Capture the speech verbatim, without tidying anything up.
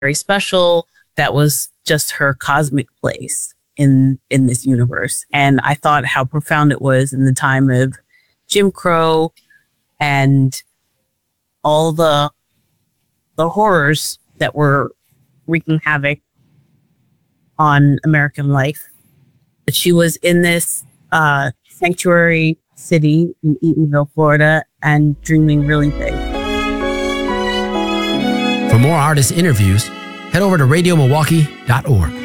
very special. That was just her cosmic place in in this universe. And I thought how profound it was in the time of Jim Crow and all the the horrors that were wreaking havoc on American life. But she was in this uh, sanctuary city in Eatonville, Florida, and dreaming really big. For more artist interviews, head over to radio milwaukee dot org.